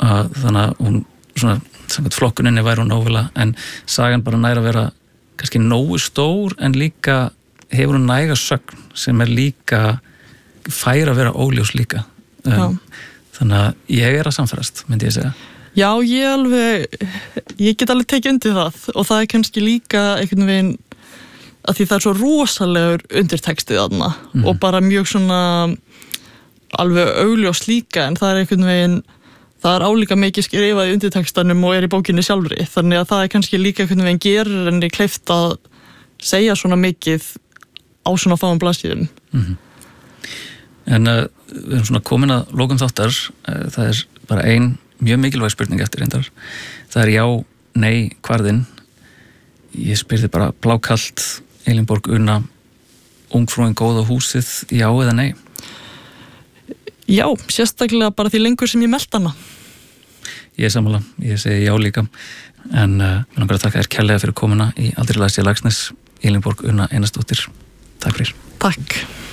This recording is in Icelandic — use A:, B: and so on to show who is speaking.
A: þannig að hún svona, samkvæmt flokkuninni væri hún nóvela, en sagan bara nær að vera kannski nógu stór en líka hefur hún næga sögn sem líka fær að vera óljós líka. Þannig að ég að samfærast, myndi ég segja.
B: Já, ég get alveg tekið undir það og það kannski líka einhvern veginn að því það svo rosalegur undirtekstið þarna og bara mjög svona alveg augljós líka, en það einhvern veginn, það álíka mikið skrifað í undirtekstanum og í bókinni sjálfri, þannig að það kannski líka einhvern veginn gerir henni kleift að segja svona mikið á svona fáum blaðsíðum.
A: En við erum svona komin að lokum þáttar, það bara ein mjög mikilvæg spurning eftir reyndar. Það já, nei, hvarðinn. Ég spyrði bara blákalt, Elínborg Una, ungfrúin góða húsið, já eða nei?
B: Já, sérstaklega bara því lengur sem ég melt hana.
A: Ég sammála, ég segi já líka. En við langar að þakka þér kærlega fyrir komuna í Aldrei las ég Laxness, Elínborg Una Einarsdóttir. Takk fyrir.
B: Takk.